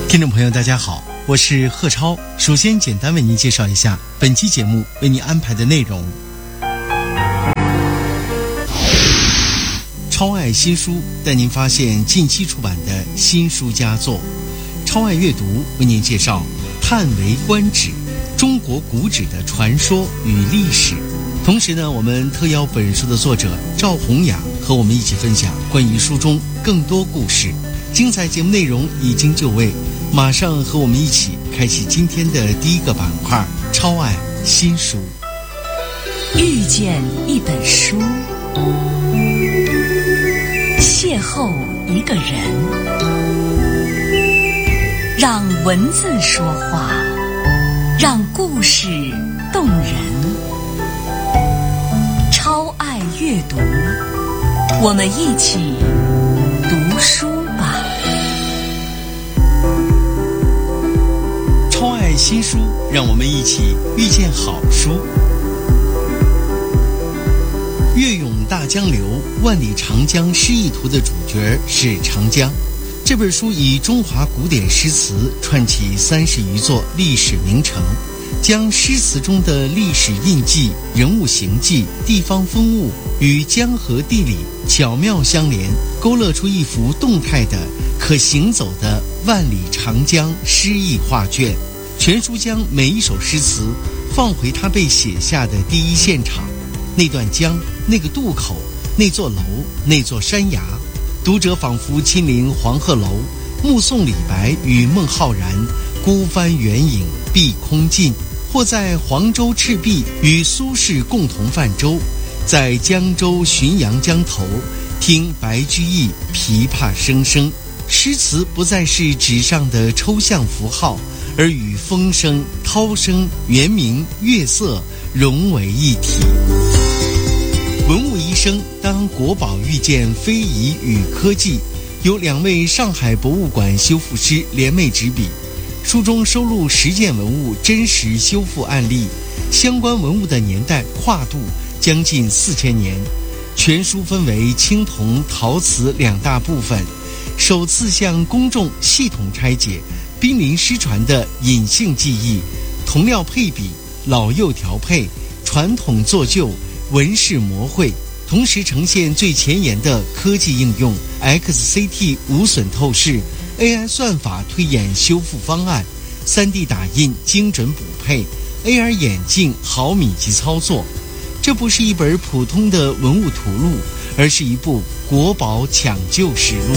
听众朋友大家好，我是贺超。首先简单为您介绍一下本期节目为您安排的内容。超爱新书带您发现近期出版的新书佳作。超爱阅读为您介绍叹为观止，中国古纸的传说与历史。同时呢，我们特邀本书的作者赵红雅和我们一起分享关于书中更多故事。精彩节目内容已经就位，马上和我们一起开启今天的第一个板块——超爱新书。 遇见一本书，邂逅一个人，让文字说话，让故事动人。超爱阅读，我们一起读书吧。 超爱新书，让我们一起遇见好书。阅咏大江流，万里长江诗意图的主角是长江。这本书以中华古典诗词串起30余座历史名城，将诗词中的历史印记、人物行迹、地方风物与江河地理巧妙相连，勾勒出一幅动态的、可行走的万里长江诗意画卷。全书将每一首诗词放回它被写下的第一现场，那段江，那个渡口，那座楼，那座山崖。读者仿佛亲临黄鹤楼，目送李白与孟浩然孤帆远影碧空尽，或在黄州赤壁与苏轼共同泛舟，在江州浔阳江头听白居易琵琶声声。诗词不再是纸上的抽象符号，而与风声、涛声、圆明、月色融为一体。文物一生，当国宝遇见非遗与科技，由2位上海博物馆修复师联袂执笔。书中收录10件文物真实修复案例，相关文物的年代跨度将近4000年。全书分为青铜、陶瓷2大部分，首次向公众系统拆解濒临失传的隐性技艺、铜料配比、老幼调配、传统做旧、纹饰模绘，同时呈现最前沿的科技应用 XCT 无损透视、AI 算法推演修复方案、3D 打印精准补配、AR 眼镜毫米级操作。这不是一本普通的文物图录，而是一部国宝抢救实录。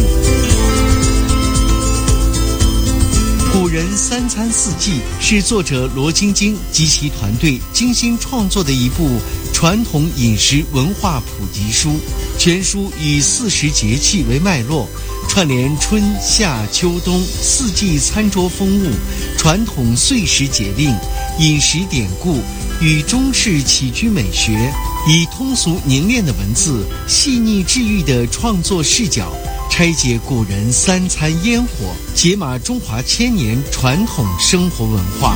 古人3餐4季是作者罗晶晶及其团队精心创作的一部传统饮食文化普及书。全书以40节气为脉络，串联春夏秋冬4季餐桌风物、传统岁时节令、饮食典故与中式起居美学，以通俗凝练的文字、细腻治愈的创作视角，拆解古人3餐烟火，解码中华1000年传统生活文化。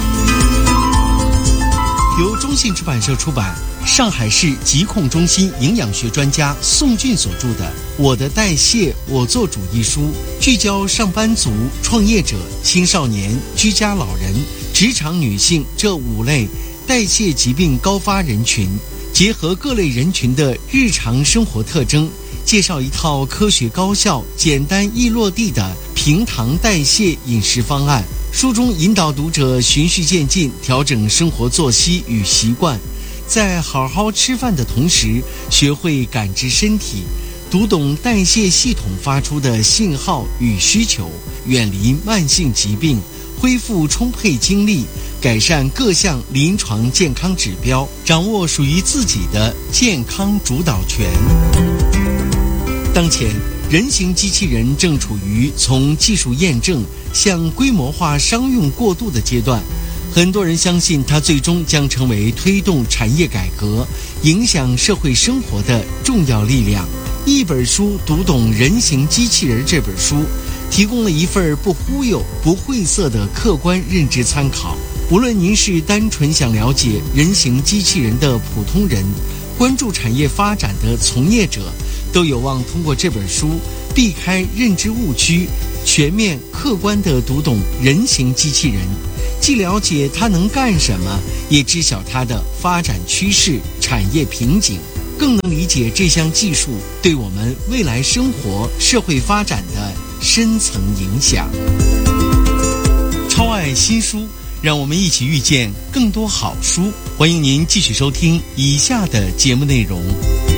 由中信出版社出版，上海市疾控中心营养学专家宋俊所著的《我的代谢我做主》一书，聚焦上班族、创业者、青少年、居家老人、职场女性这5类代谢疾病高发人群，结合各类人群的日常生活特征，介绍一套科学高效、简单易落地的平糖代谢饮食方案。书中引导读者循序渐进调整生活作息与习惯，在好好吃饭的同时，学会感知身体，读懂代谢系统发出的信号与需求，远离慢性疾病，恢复充沛精力，改善各项临床健康指标，掌握属于自己的健康主导权。当前，人形机器人正处于从技术验证向规模化商用过渡的阶段，很多人相信它最终将成为推动产业改革、影响社会生活的重要力量。一本书读懂人形机器人这本书，提供了一份不忽悠、不晦涩的客观认知参考。无论您是单纯想了解人形机器人的普通人，关注产业发展的从业者，都有望通过这本书避开认知误区，全面客观地读懂人形机器人，既了解它能干什么，也知晓它的发展趋势、产业瓶颈，更能理解这项技术对我们未来生活、社会发展的深层影响。超爱新书，让我们一起遇见更多好书。欢迎您继续收听以下的节目内容。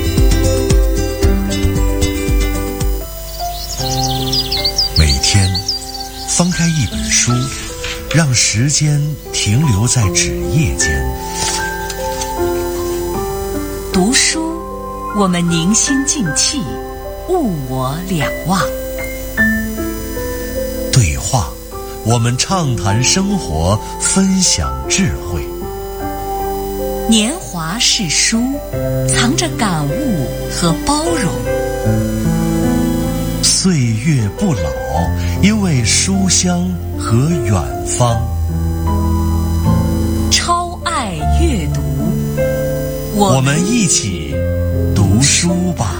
每天翻开一本书，让时间停留在纸页间。 读书，我们凝心静气，物我两忘。 对话，我们畅谈生活，分享智慧。 年华是书，藏着感悟和包容。 岁月不老，因为书香和远方。 超爱阅读， 我们一起读书吧。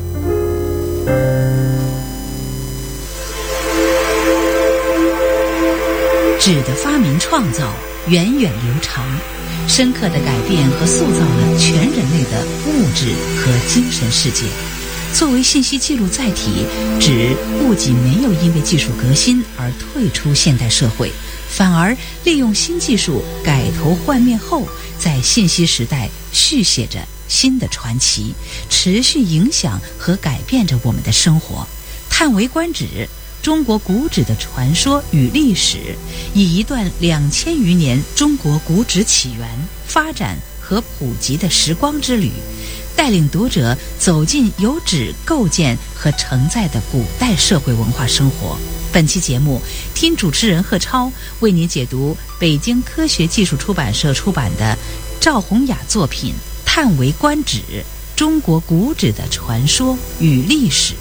纸的发明创造源远流长，深刻地改变和塑造了全人类的物质和精神世界。作为信息记录载体，纸不仅没有因为技术革新而退出现代社会，反而利用新技术改头换面后，在信息时代续写着新的传奇，持续影响和改变着我们的生活。叹为观止，中国古纸的传说与历史，以一段2000余年中国古纸起源、发展和普及的时光之旅，带领读者走进由纸构建和承载的古代社会文化生活。本期节目，听主持人贺超为您解读北京科学技术出版社出版的赵宏雅作品《叹为观止：中国古纸的传说与历史》。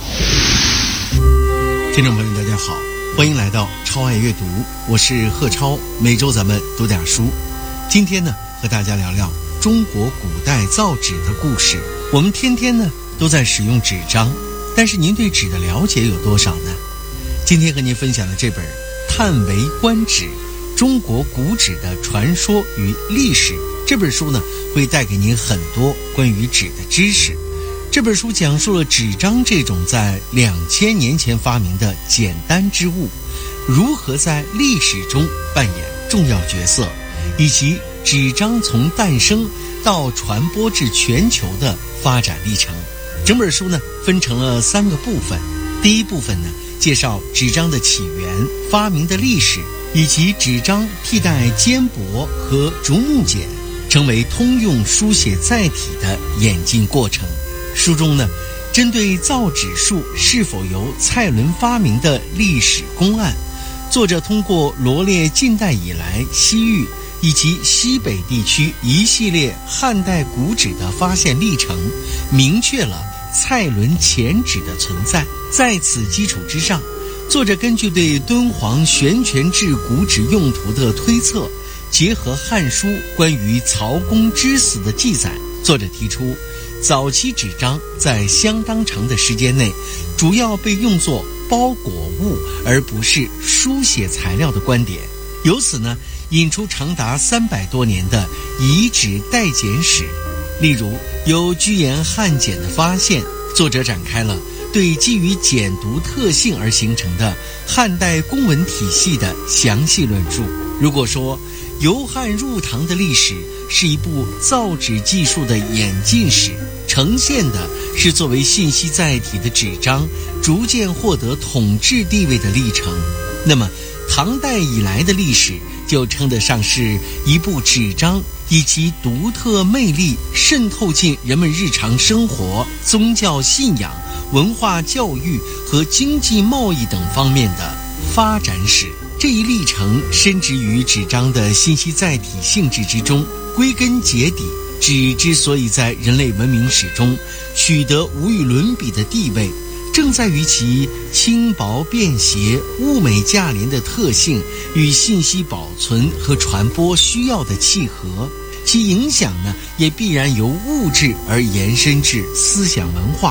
听众朋友大家好，欢迎来到超爱阅读，我是贺超，每周咱们读点书。今天呢，和大家聊聊中国古代造纸的故事。我们天天呢都在使用纸张，但是您对纸的了解有多少呢？今天和您分享的这本《叹为观止：中国古纸的传说与历史》这本书呢，会带给您很多关于纸的知识。这本书讲述了纸张这种在2000年前发明的简单之物，如何在历史中扮演重要角色，以及纸张从诞生到传播至全球的发展历程。整本书呢分成了3个部分。第一部分呢，介绍纸张的起源、发明的历史，以及纸张替代笺帛和竹木简成为通用书写载体的演进过程。书中呢，针对造纸术是否由蔡伦发明的历史公案，作者通过罗列近代以来西域以及西北地区一系列汉代古纸的发现历程，明确了蔡伦前纸的存在。在此基础之上，作者根据对敦煌悬泉制古纸用途的推测，结合《汉书》关于曹公之死的记载，作者提出早期纸张在相当长的时间内主要被用作包裹物而不是书写材料的观点，由此呢引出长达300多年的遗址代简史。例如有居延汉简的发现，作者展开了对基于简牍特性而形成的汉代公文体系的详细论述。如果说由汉入唐的历史是一部造纸技术的演进史，呈现的是作为信息载体的纸张逐渐获得统治地位的历程，那么唐代以来的历史就称得上是一部纸张以其独特魅力渗透进人们日常生活、宗教信仰、文化教育和经济贸易等方面的发展史。这一历程深植于纸张的信息载体性质之中，归根结底，纸之所以在人类文明史中取得无与伦比的地位，正在于其轻薄便携、物美价廉的特性与信息保存和传播需要的契合。其影响呢，也必然由物质而延伸至思想文化，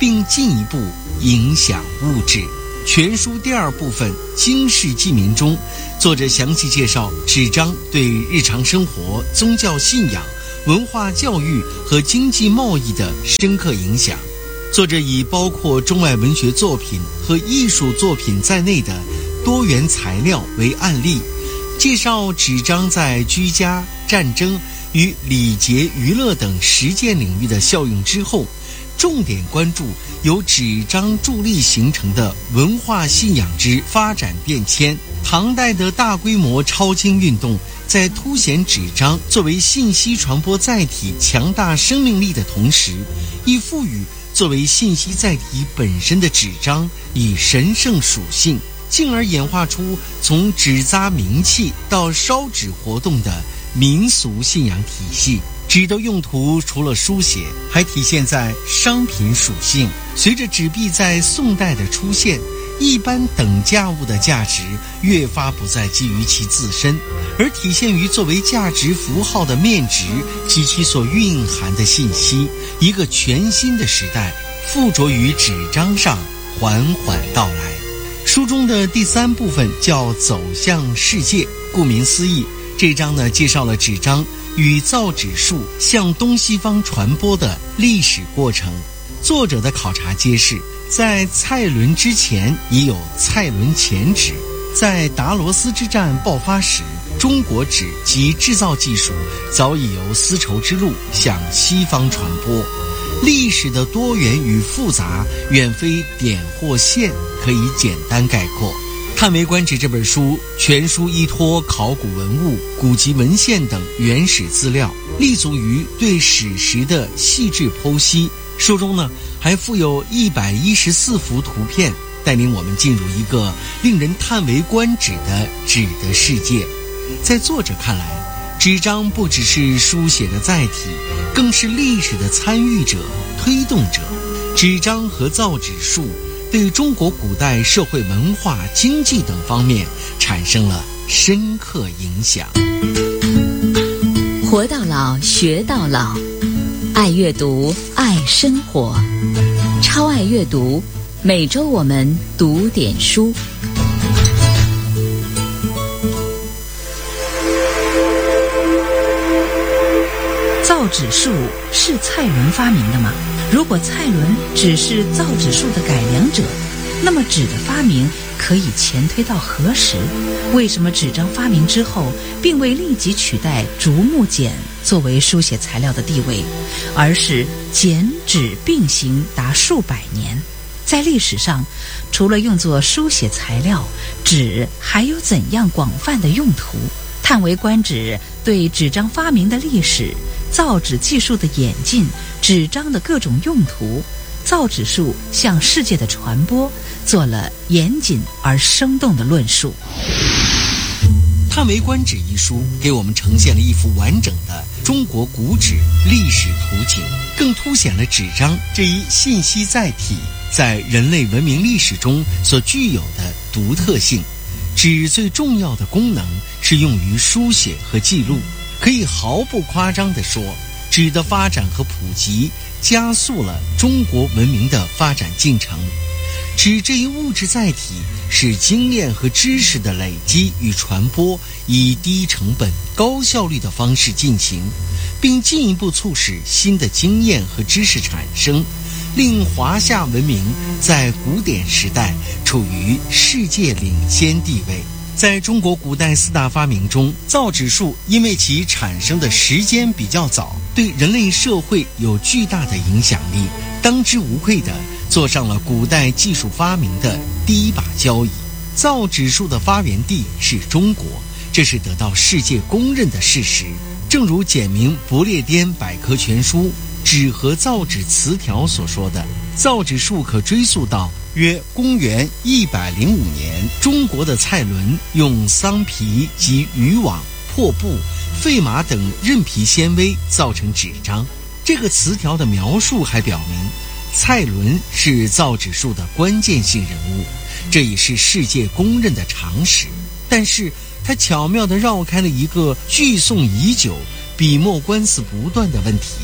并进一步影响物质。全书第二部分《经世记名》中，作者详细介绍纸张对日常生活、宗教信仰、文化教育和经济贸易的深刻影响。作者以包括中外文学作品和艺术作品在内的多元材料为案例，介绍纸张在居家、战争与礼节、娱乐等实践领域的效用之后，重点关注由纸张助力形成的文化信仰之发展变迁。唐代的大规模抄经运动在凸显纸张作为信息传播载体强大生命力的同时，亦赋予作为信息载体本身的纸张以神圣属性，进而演化出从纸扎冥器到烧纸活动的民俗信仰体系。纸的用途除了书写，还体现在商品属性。随着纸币在宋代的出现，一般等价物的价值越发不再基于其自身，而体现于作为价值符号的面值及其所蕴含的信息。一个全新的时代附着于纸张上缓缓到来。书中的第三部分叫走向世界，顾名思义，这章呢介绍了纸张与造纸术向东西方传播的历史过程。作者的考察揭示，在蔡伦之前已有蔡伦前纸，在达罗斯之战爆发时，中国纸及制造技术早已由丝绸之路向西方传播。历史的多元与复杂远非点或线可以简单概括。叹为观止这本书全书依托考古文物、古籍文献等原始资料，立足于对史实的细致剖析。书中呢还附有114幅图片，带领我们进入一个令人叹为观止的纸的世界。在作者看来，纸张不只是书写的载体，更是历史的参与者、推动者。纸张和造纸术对中国古代社会文化、经济等方面产生了深刻影响。 活到老，学到老，爱阅读，爱生活，超爱阅读。每周我们读点书。造纸术是蔡伦发明的吗？如果蔡伦只是造纸术的改良者，那么纸的发明可以前推到何时？为什么纸张发明之后并未立即取代竹木简作为书写材料的地位，而是简纸并行达数百年？在历史上，除了用作书写材料，纸还有怎样广泛的用途？叹为观止对纸张发明的历史、造纸技术的演进、纸张的各种用途、造纸术向世界的传播做了严谨而生动的论述。 叹为观止一书给我们呈现了一幅完整的中国古纸历史图景，更凸显了纸张这一信息载体在人类文明历史中所具有的独特性。纸最重要的功能是用于书写和记录，可以毫不夸张地说，纸的发展和普及加速了中国文明的发展进程。纸这一物质载体使经验和知识的累积与传播以低成本、高效率的方式进行，并进一步促使新的经验和知识产生，令华夏文明在古典时代处于世界领先地位。在中国古代4大发明中，造纸术因为其产生的时间比较早，对人类社会有巨大的影响力，当之无愧地坐上了古代技术发明的第一把交椅。造纸术的发源地是中国，这是得到世界公认的事实。正如简明不列颠百科全书《纸和造纸词条》所说的，造纸术可追溯到约公元105年，中国的蔡伦用桑皮及渔网、破布、废麻等韧皮纤维造成纸张。这个词条的描述还表明，蔡伦是造纸术的关键性人物，这也是世界公认的常识。但是他巧妙地绕开了一个聚讼已久、笔墨官司不断的问题。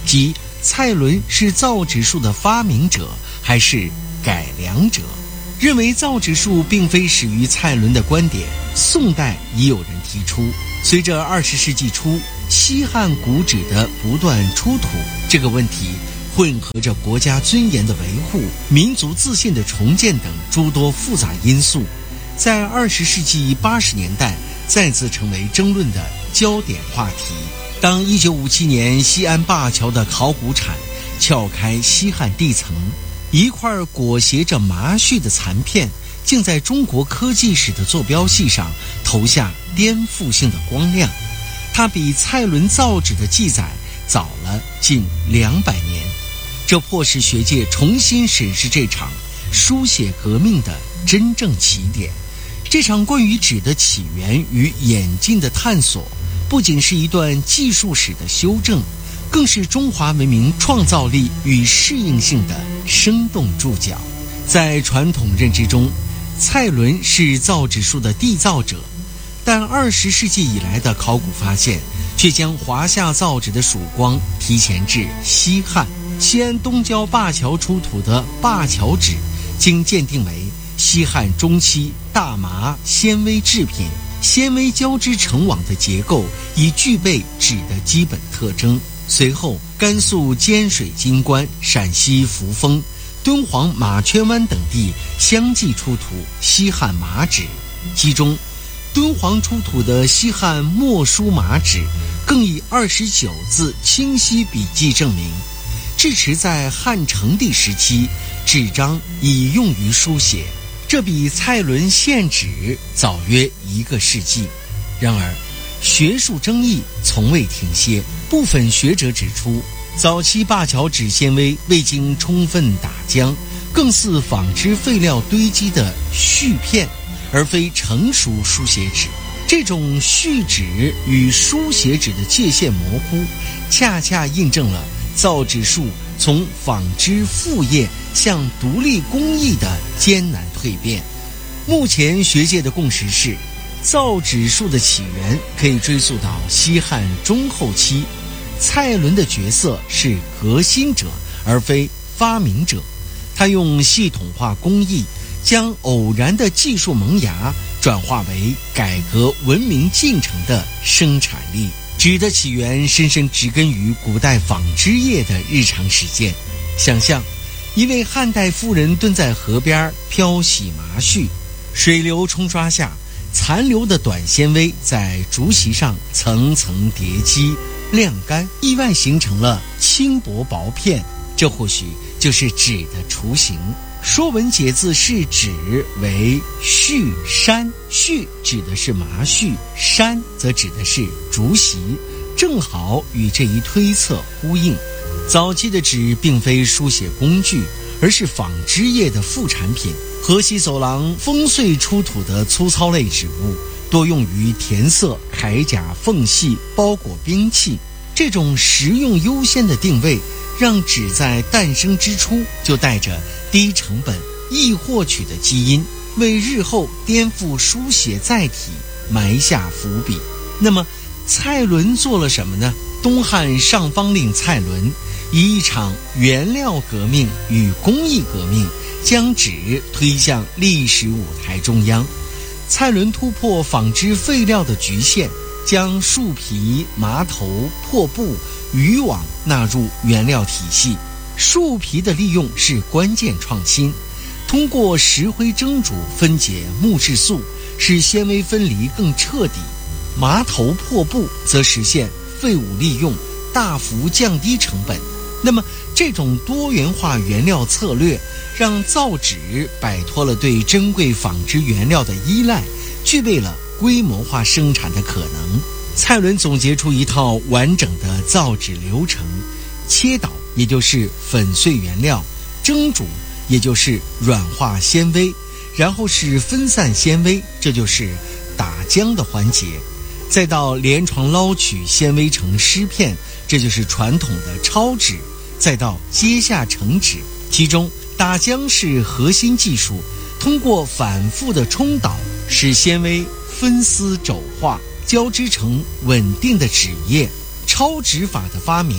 即蔡伦是造纸术的发明者还是改良者。认为造纸术并非始于蔡伦的观点，宋代已有人提出。随着20世纪初西汉古纸的不断出土，这个问题混合着国家尊严的维护、民族自信的重建等诸多复杂因素，在20世纪80年代再次成为争论的焦点话题。当1957年西安灞桥的考古铲撬开西汉地层，一块裹挟着麻絮的残片竟在中国科技史的坐标系上投下颠覆性的光亮。它比蔡伦造纸的记载早了近200年，这迫使学界重新审视这场书写革命的真正起点。这场关于纸的起源与演进的探索，不仅是一段技术史的修正，更是中华文明创造力与适应性的生动注脚。在传统认知中，蔡伦是造纸术的缔造者，但20世纪以来的考古发现却将华夏造纸的曙光提前至西汉。西安东郊灞桥出土的灞桥纸，经鉴定为西汉中期大麻纤维制品，纤维交织成网的结构已具备纸的基本特征。随后，甘肃尖水金关、陕西扶风、敦煌马圈湾等地相继出土西汉麻纸，其中敦煌出土的西汉墨书麻纸更以29字清晰笔迹证明，至迟在汉成帝时期，纸张已用于书写，这比蔡伦现纸早约1个世纪。然而学术争议从未停歇，部分学者指出，早期灞桥纸纤维未经充分打浆，更似纺织废料堆积的絮片，而非成熟书写纸。这种絮纸与书写纸的界限模糊，恰恰印证了造纸术从纺织副业向独立工艺的艰难蜕变。目前学界的共识是，造纸术的起源可以追溯到西汉中后期，蔡伦的角色是革新者而非发明者。他用系统化工艺将偶然的技术萌芽转化为改革文明进程的生产力。纸的起源深深植根于古代纺织业的日常实践。想象一位汉代妇人蹲在河边漂洗麻絮，水流冲刷下，残留的短纤维在竹席上层层叠积晾干，意外形成了轻薄薄片，这或许就是纸的雏形。说文解字是纸为絮山，絮指的是麻絮，山则指的是竹席，正好与这一推测呼应。早期的纸并非书写工具，而是纺织业的副产品。河西走廊烽燧出土的粗糙类纸物，多用于填色、铠甲缝隙、包裹兵器。这种实用优先的定位，让纸在诞生之初就带着低成本、易获取的基因，为日后颠覆书写载体埋下伏笔。那么蔡伦做了什么呢？东汉上方令蔡伦以一场原料革命与工艺革命，将纸推向历史舞台中央。蔡伦突破纺织废料的局限，将树皮、麻头、破布、渔网纳入原料体系。树皮的利用是关键创新，通过石灰蒸煮分解木质素，使纤维分离更彻底。麻头破布则实现废物利用，大幅降低成本。那么这种多元化原料策略，让造纸摆脱了对珍贵纺织原料的依赖，具备了规模化生产的可能。蔡伦总结出一套完整的造纸流程：切捣，也就是粉碎原料；蒸煮，也就是软化纤维；然后是分散纤维，这就是打浆的环节；再到连床捞取纤维成湿片，这就是传统的抄纸；再到接下成纸。其中打浆是核心技术，通过反复的冲捣，使纤维分丝肘化，交织成稳定的纸叶。抄纸法的发明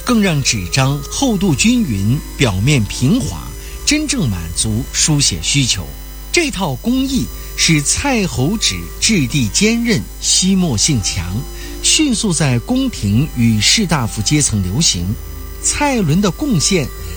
更让纸张厚度均匀，表面平滑，真正满足书写需求。这套工艺使蔡侯纸质地坚韧，吸墨性强，迅速在宫廷与士大夫阶层流行。蔡伦的贡献